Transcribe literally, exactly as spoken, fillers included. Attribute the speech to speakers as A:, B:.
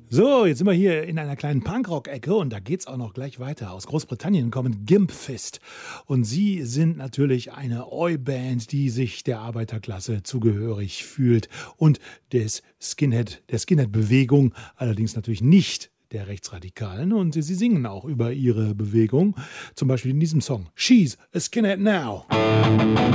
A: So, jetzt sind wir hier in einer kleinen Punkrock-Ecke und da geht's auch noch gleich weiter. Aus Großbritannien kommen Gimp Fist und sie sind natürlich eine Oi-Band, die sich der Arbeiterklasse zugehörig fühlt und des Skinhead, der Skinhead-Bewegung, allerdings natürlich nicht der Rechtsradikalen, und sie singen auch über ihre Bewegung, zum Beispiel in diesem Song She's a Skinhead Now.